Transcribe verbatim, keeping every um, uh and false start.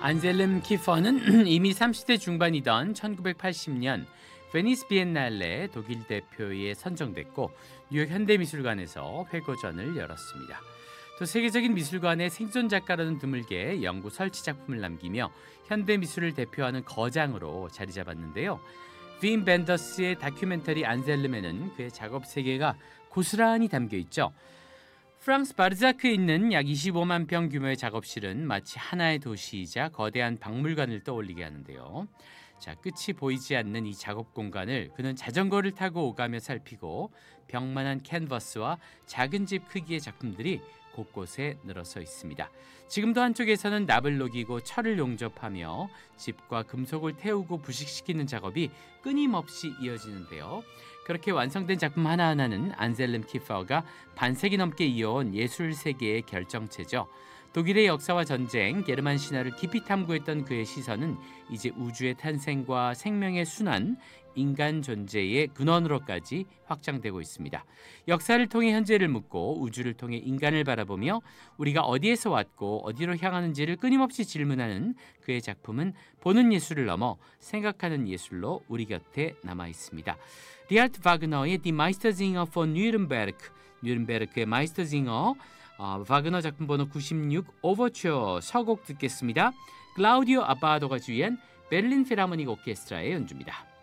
안셀름 키퍼는 이미 삼십 대 중반이던 천구백팔십 년 베니스 비엔날레 독일 대표에 선정됐고 뉴욕 현대미술관에서 회고전을 열었습니다. 또 세계적인 미술관의 생존 작가로는 드물게 영구 설치 작품을 남기며 현대미술을 대표하는 거장으로 자리 잡았는데요. 빈 벤더스의 다큐멘터리 안셀름에는 그의 작업 세계가 고스란히 담겨 있죠. 프랑스 바르자크에 있는 약 이십오만 평 규모의 작업실은 마치 하나의 도시이자 거대한 박물관을 떠올리게 하는데요. 자, 끝이 보이지 않는 이 작업 공간을 그는 자전거를 타고 오가며 살피고 벽만한 캔버스와 작은 집 크기의 작품들이 곳곳에 늘어서 있습니다. 지금도 한쪽에서는 납을 녹이고 철을 용접하며 집과 금속을 태우고 부식시키는 작업이 끊임없이 이어지는데요. 그렇게 완성된 작품 하나하나는 안셀름 키퍼가 반세기 넘게 이어온 예술 세계의 결정체죠. 독일의 역사와 전쟁, 게르만 신화를 깊이 탐구했던 그의 시선은 이제 우주의 탄생과 생명의 순환, 인간 존재의 근원으로까지 확장되고 있습니다. 역사를 통해 현재를 묻고 우주를 통해 인간을 바라보며 우리가 어디에서 왔고 어디로 향하는지를 끊임없이 질문하는 그의 작품은 보는 예술을 넘어 생각하는 예술로 우리 곁에 남아 있습니다. 리하르트 바그너의 Die Meistersinger von Nürnberg, 뉴른베르크의 마이스터징어, 어, 바그너 작품 번호 구십육 오버추어 서곡 듣겠습니다. 클라우디오 아바도가 주의한 베를린 필하모닉 오케스트라의 연주입니다.